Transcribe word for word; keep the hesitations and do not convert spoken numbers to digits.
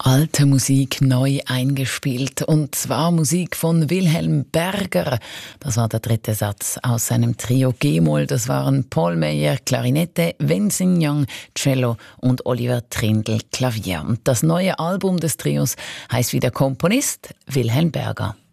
Alte Musik neu eingespielt, und zwar Musik von Wilhelm Berger. Das war der dritte Satz aus seinem Trio G-Moll. Das waren Paul Meyer, Klarinette, Wen Young, Cello und Oliver Trindl, Klavier. Und das neue Album des Trios heißt wie der Komponist Wilhelm Berger.